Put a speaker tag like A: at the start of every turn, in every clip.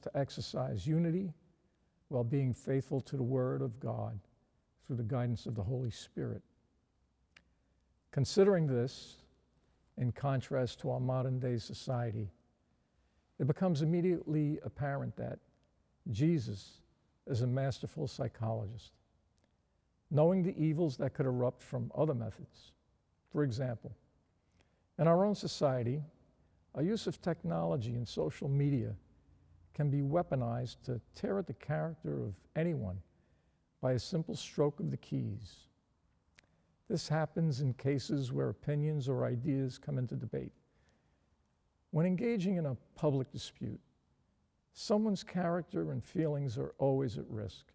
A: to exercise unity while being faithful to the Word of God through the guidance of the Holy Spirit. Considering this, in contrast to our modern-day society, it becomes immediately apparent that Jesus is a masterful psychologist, knowing the evils that could erupt from other methods. For example, in our own society, our use of technology and social media can be weaponized to tear at the character of anyone by a simple stroke of the keys. This happens in cases where opinions or ideas come into debate. When engaging in a public dispute, someone's character and feelings are always at risk.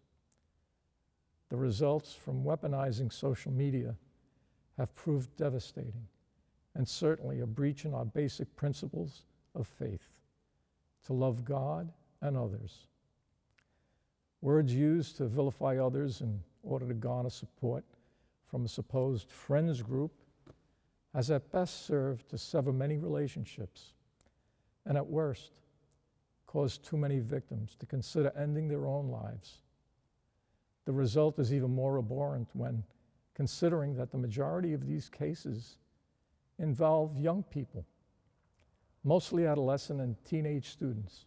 A: The results from weaponizing social media have proved devastating and certainly a breach in our basic principles of faith, to love God and others. Words used to vilify others in order to garner support from a supposed friends group has at best served to sever many relationships, and at worst, caused too many victims to consider ending their own lives. The result is even more abhorrent when considering that the majority of these cases involve young people, mostly adolescent and teenage students.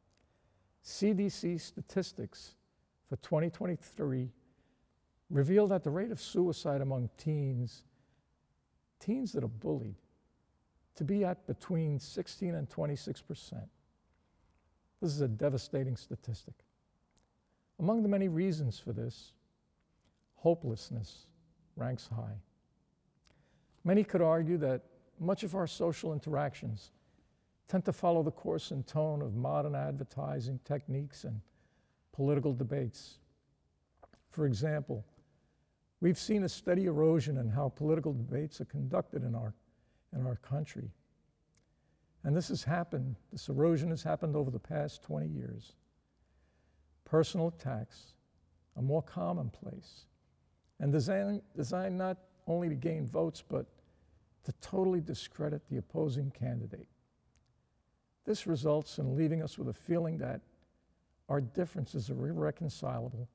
A: CDC statistics for 2023 reveal that the rate of suicide among teens that are bullied, to be at between 16 and 26%. This is a devastating statistic. Among the many reasons for this, hopelessness ranks high. Many could argue that much of our social interactions tend to follow the course and tone of modern advertising techniques and political debates. For example, we've seen a steady erosion in how political debates are conducted in our country. And this erosion has happened over the past 20 years. Personal attacks are more commonplace and designed not only to gain votes, but to totally discredit the opposing candidate. This results in leaving us with a feeling that our differences are irreconcilable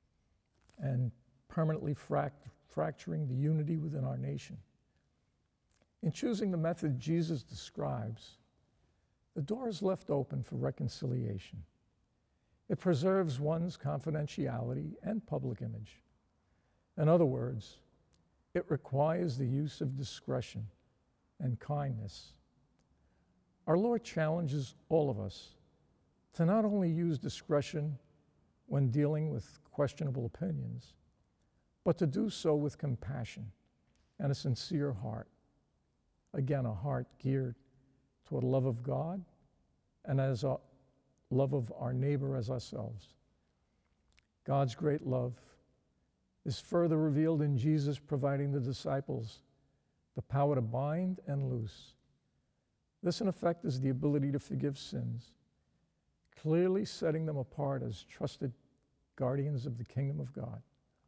A: and permanently fracturing the unity within our nation. In choosing the method Jesus describes, the door is left open for reconciliation. It preserves one's confidentiality and public image. In other words, it requires the use of discretion and kindness. Our Lord challenges all of us to not only use discretion when dealing with questionable opinions, but to do so with compassion and a sincere heart. Again, a heart geared toward love of God and as a love of our neighbor as ourselves. God's great love is further revealed in Jesus providing the disciples the power to bind and loose. This, in effect, is the ability to forgive sins, clearly setting them apart as trusted guardians of the kingdom of God.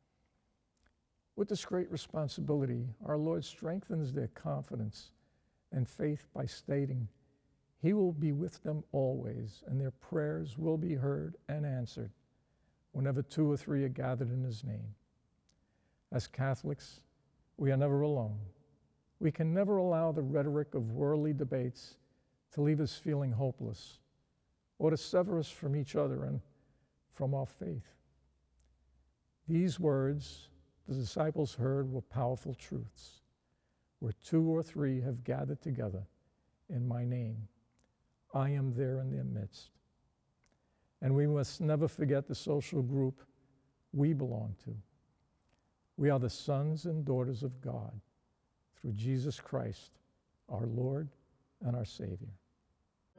A: With this great responsibility, our Lord strengthens their confidence and faith by stating, He will be with them always, and their prayers will be heard and answered whenever 2 or 3 are gathered in His name. As Catholics, we are never alone. We can never allow the rhetoric of worldly debates to leave us feeling hopeless or to sever us from each other and from our faith. These words the disciples heard were powerful truths. Where 2 or 3 have gathered together in my name, I am there in their midst. And we must never forget the social group we belong to. We are the sons and daughters of God through Jesus Christ, our Lord and our Savior.